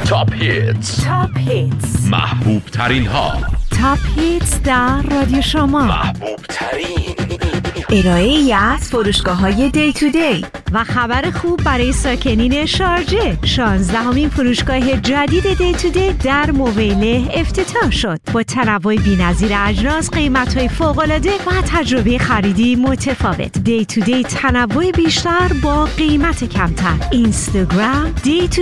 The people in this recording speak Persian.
تاپ هیتس محبوب ترین ها. تاپ هیتس در رادیو شما. محبوب ترین ارائه‌ای از فروشگاه‌های دی تو دی و خبر خوب برای ساکنین شارجه. 16مین فروشگاه جدید دی تو دی در مویله افتتاح شد. با تنوع بی‌نظیر اجناس، قیمت‌های فوق‌العاده و تجربه خریدی متفاوت. دی تو دی تنوع بیشتر با قیمت کمتر. اینستاگرام دی تو